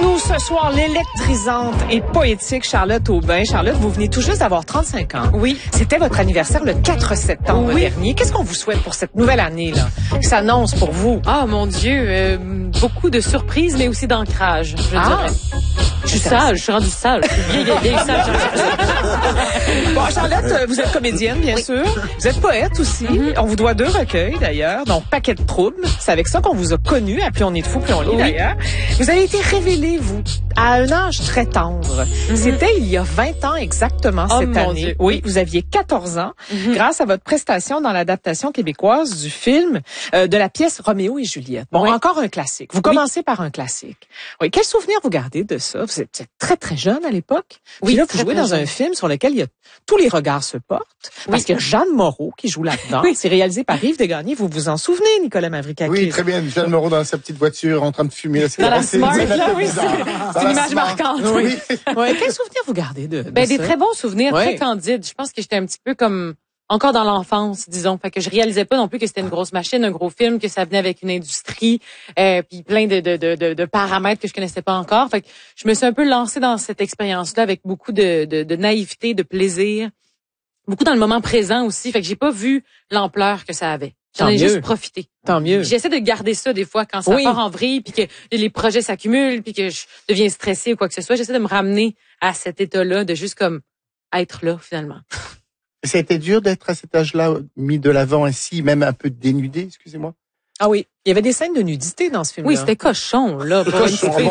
nous ce soir l'électrisante et poétique Charlotte Aubin. Charlotte, vous venez tout juste d'avoir 35 ans. Oui. C'était votre anniversaire le 4 septembre dernier. Qu'est-ce qu'on vous souhaite pour cette nouvelle année là qui s'annonce pour vous? Ah mon Dieu, beaucoup de surprises, mais aussi d'ancrage, je dirais. Je suis sage, je suis rendue sage. Je suis vieille sage. Bon, Charlotte, vous êtes comédienne, bien sûr. Vous êtes poète aussi. On vous doit 2 recueils, d'ailleurs. Donc, Paquet de troubles. C'est avec ça qu'on vous a connu. À Plus on est de fou, plus on lit, d'ailleurs. Vous avez été révélée, vous, à un âge très tendre. C'était il y a 20 ans exactement cette année. Dieu. Oui, vous aviez 14 ans grâce à votre prestation dans l'adaptation québécoise du film de la pièce Roméo et Juliette. Bon, encore un classique. Vous commencez par un classique. Oui, quel souvenir vous gardez de ça? Vous êtes très, très jeune à l'époque. Puis là, vous jouez dans un film sur lequel tous les regards se portent. Parce qu'il y a Jeanne Moreau qui joue là-dedans. C'est réalisé par Yves Desgagnés. Vous vous en souvenez, Nicolas Mavrikakis? Oui, très bien. Jeanne Moreau dans sa petite voiture en train de fumer. Dans la Smart, là, oui. C'est une image marquante. Oui. Quel souvenir vous gardez de des ça? très bons souvenirs, très candides. Je pense que j'étais un petit peu comme encore dans l'enfance, disons. Fait que je réalisais pas non plus que c'était une grosse machine, un gros film, que ça venait avec une industrie, puis plein de paramètres que je connaissais pas encore. Fait que je me suis un peu lancée dans cette expérience-là avec beaucoup de naïveté, de plaisir, beaucoup dans le moment présent aussi. Fait que j'ai pas vu l'ampleur que ça avait. J'en ai juste profité. Tant mieux. J'essaie de garder ça des fois quand ça part en vrille, puis que les projets s'accumulent, puis que je deviens stressée ou quoi que ce soit. J'essaie de me ramener à cet état-là, de juste comme être là finalement. Ça a été dur d'être à cet âge-là mis de l'avant ainsi, même un peu dénudé, excusez-moi. Ah oui, il y avait des scènes de nudité dans ce film-là. Oui, c'était cochon, là. Pour une fille de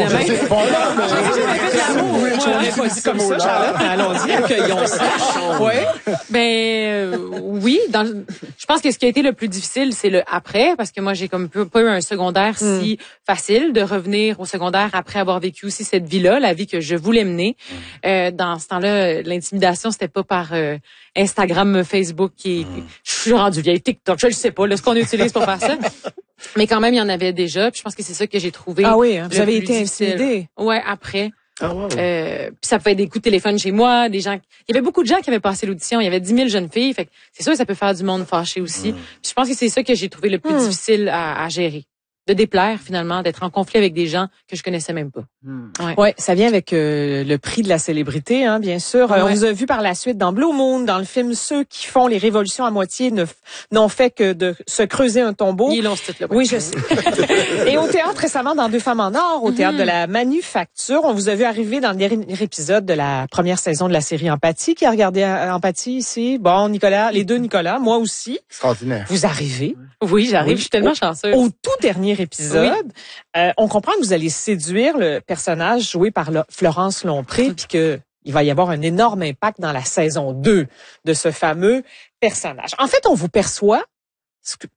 On n'est pas dit comme ça, Charlotte. Allons-y, accueillons ça. Oui, je pense que ce qui a été le plus difficile, c'est le après, parce que moi, j'ai comme pas eu un secondaire si facile de revenir au secondaire après avoir vécu aussi cette vie-là, la vie que je voulais mener. Dans ce temps-là, l'intimidation, c'était pas par Instagram, Facebook, je suis rendue vieille, TikTok, je le sais pas, là, ce qu'on utilise pour faire ça. Mais quand même, il y en avait déjà. Puis je pense que c'est ça que j'ai trouvé. Ah oui, vous avez été intimidée. Ouais, après. Ah wow. Puis ça pouvait être des coups de téléphone chez moi, des gens. Il y avait beaucoup de gens qui avaient passé l'audition. Il y avait 10 000 jeunes filles. Fait que c'est sûr que ça peut faire du monde fâché aussi. Puis je pense que c'est ça que j'ai trouvé le plus difficile à gérer. De déplaire finalement, d'être en conflit avec des gens que je connaissais même pas. Ouais, ça vient avec le prix de la célébrité, hein, bien sûr. On vous a vu par la suite dans Blue Moon, dans le film Ceux qui font les révolutions à moitié n'ont fait que de se creuser un tombeau. Ils l'ont ce titre-là. Oui, je sais. Et au théâtre récemment dans Deux femmes en or, au théâtre de la Manufacture, on vous a vu arriver dans le dernier épisode de la première saison de la série Empathie. Qui a regardé Empathie ici? Bon, Nicolas, les deux Nicolas, moi aussi. Extraordinaire. Vous arrivez. Oui, j'arrive. Je suis tellement chanceuse. Au tout dernier épisode, on comprend que vous allez séduire le personnage joué par Florence Lompré, puis que il va y avoir un énorme impact dans la saison 2 de ce fameux personnage. En fait, on vous perçoit